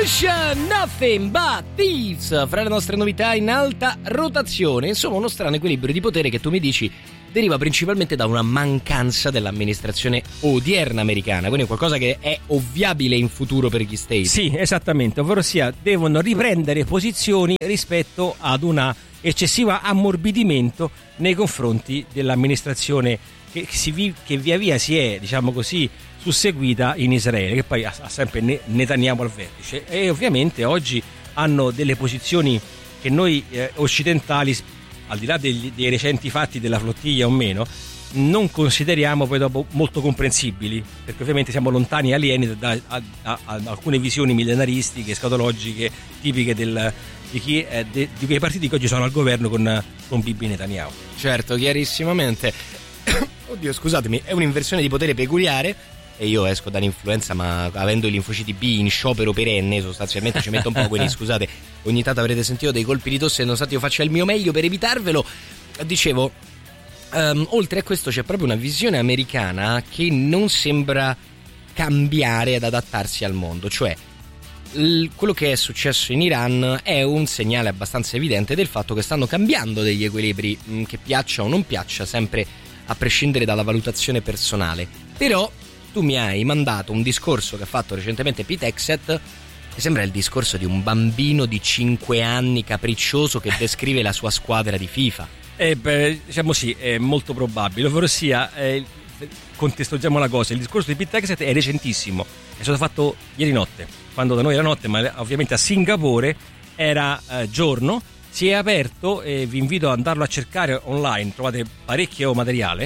Revolution, Nothing But Thieves, fra le nostre novità in alta rotazione. Insomma, uno strano equilibrio di potere che tu mi dici deriva principalmente da una mancanza dell'amministrazione odierna americana, quindi qualcosa che è ovviabile in futuro per gli Stati. Sì, esattamente, ovvero sia devono riprendere posizioni rispetto ad una eccessivo ammorbidimento nei confronti dell'amministrazione che via via si è, diciamo così, susseguita in Israele, che poi ha sempre Netanyahu al vertice, e ovviamente oggi hanno delle posizioni che noi occidentali, al di là dei recenti fatti della flottiglia o meno, non consideriamo poi dopo molto comprensibili, perché ovviamente siamo lontani e alieni da alcune visioni millenaristiche, escatologiche, tipiche di quei partiti che oggi sono al governo con Bibi Netanyahu. Certo, chiarissimamente. Oddio, scusatemi, è un'inversione di potere peculiare e io esco dall'influenza, ma avendo i linfociti B in sciopero perenne sostanzialmente ci metto un po', quindi scusate, ogni tanto avrete sentito dei colpi di tosse, nonostante io faccia il mio meglio per evitarvelo. Dicevo, oltre a questo c'è proprio una visione americana che non sembra cambiare ed adattarsi al mondo, cioè quello che è successo in Iran è un segnale abbastanza evidente del fatto che stanno cambiando degli equilibri, che piaccia o non piaccia, sempre a prescindere dalla valutazione personale. Però tu mi hai mandato un discorso che ha fatto recentemente Pete Hegseth, che sembra il discorso di un bambino di 5 anni capriccioso che descrive la sua squadra di FIFA. Diciamo sì, è molto probabile, ovvero sia, contestualizziamo la cosa, il discorso di Pete Hegseth è recentissimo, è stato fatto ieri notte, quando da noi era notte, ma ovviamente a Singapore era giorno. Si è aperto, e vi invito ad andarlo a cercare online, trovate parecchio materiale,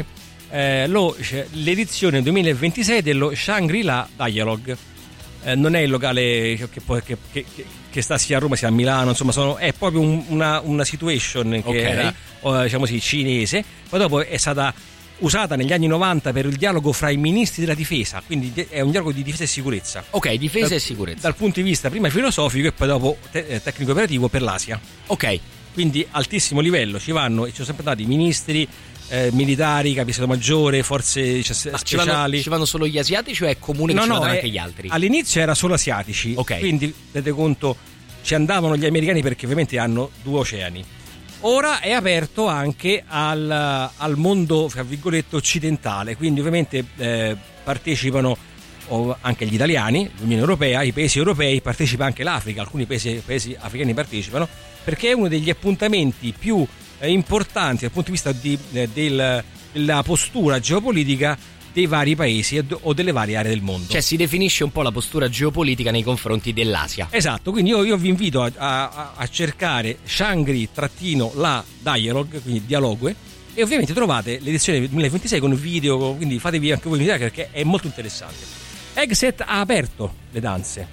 l'edizione 2026 dello Shangri-La Dialogue. Non è il locale che sta sia a Roma sia a Milano, insomma è proprio una situation che era, diciamo sì, cinese. Poi dopo è stata usata negli anni 90 per il dialogo fra i ministri della difesa, quindi è un dialogo di difesa e sicurezza. Ok, difesa e sicurezza. Dal punto di vista prima filosofico e poi dopo tecnico operativo per l'Asia. Ok. Quindi altissimo livello, ci sono sempre andati ministri, militari, capi stato maggiore, forze speciali. Ci vanno solo gli asiatici o è comune che ci vadano anche gli altri? All'inizio era solo asiatici, ok. Quindi vedete conto, ci andavano gli americani perché ovviamente hanno 2 oceani. Ora è aperto anche al mondo, fra virgolette, occidentale, quindi ovviamente partecipano anche gli italiani, l'Unione Europea, i paesi europei, partecipa anche l'Africa, alcuni paesi africani partecipano, perché è uno degli appuntamenti più importanti dal punto di vista della postura geopolitica dei vari paesi o delle varie aree del mondo. Cioè si definisce un po' la postura geopolitica nei confronti dell'Asia. Esatto, quindi io vi invito a cercare Shangri-La Dialogue, quindi dialogue, e ovviamente trovate l'edizione 2026 con video, quindi fatevi anche voi un'idea perché è molto interessante. Hegseth ha aperto le danze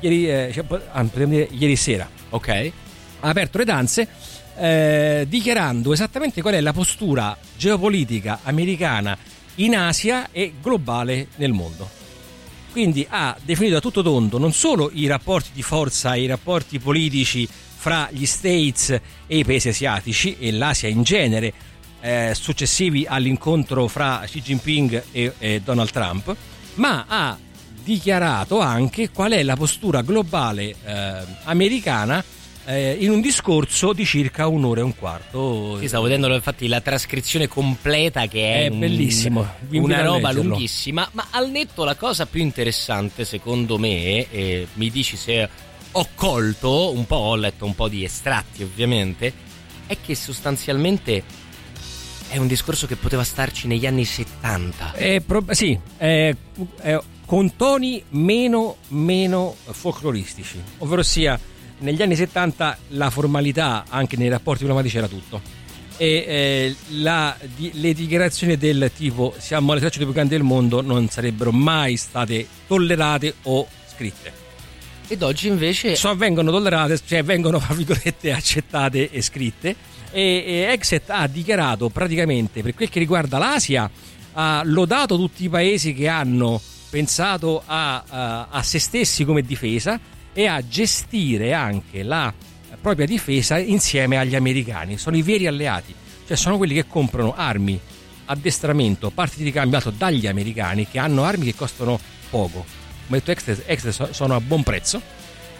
ieri sera. Ok. Ha aperto le danze dichiarando esattamente qual è la postura geopolitica americana in Asia e globale nel mondo. Quindi ha definito a tutto tondo non solo i rapporti di forza e i rapporti politici fra gli States e i paesi asiatici e l'Asia in genere, successivi all'incontro fra Xi Jinping e Donald Trump, ma ha dichiarato anche qual è la postura globale americana in un discorso di circa 1 ora e un quarto. Sì, stavo vedendo infatti la trascrizione completa, che è bellissimo, una roba lunghissima, ma al netto la cosa più interessante secondo me, mi dici se ho colto un po', ho letto un po' di estratti ovviamente, è che sostanzialmente è un discorso che poteva starci negli anni 70. Sì, con toni meno folcloristici, ovvero sia negli anni 70 la formalità anche nei rapporti diplomatici era tutto, e le dichiarazioni del tipo siamo le tracce più grandi del mondo non sarebbero mai state tollerate o scritte. Ed oggi invece vengono tollerate, cioè vengono, tra virgolette, accettate e scritte. E Hegseth ha dichiarato praticamente, per quel che riguarda l'Asia, ha lodato tutti i paesi che hanno pensato a se stessi come difesa e a gestire anche la propria difesa insieme agli americani. Sono i veri alleati, cioè sono quelli che comprano armi, addestramento, parti di ricambio dagli americani, che hanno armi che costano poco. Come detto Hegseth, sono a buon prezzo,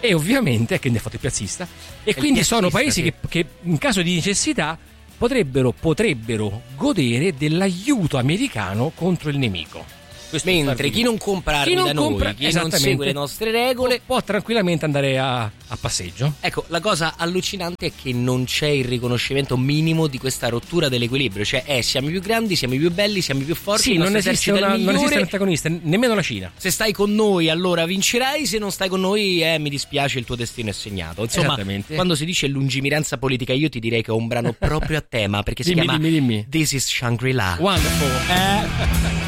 e ovviamente che ne ha fatto il piazzista, e quindi sono paesi che in caso di necessità potrebbero godere dell'aiuto americano contro il nemico. Mentre chi non compra armi da noi, chi non segue le nostre regole, può tranquillamente andare a passeggio. Ecco, la cosa allucinante è che non c'è il riconoscimento minimo di questa rottura dell'equilibrio. Cioè, siamo più grandi, siamo più belli, siamo più forti. Sì, non esiste un antagonista, nemmeno la Cina. Se stai con noi, allora vincerai. Se non stai con noi, mi dispjace, il tuo destino è segnato. Insomma, quando si dice lungimiranza politica, io ti direi che ho un brano proprio a tema, perché si chiama dimmi. This is Shangri-La. Wonderful.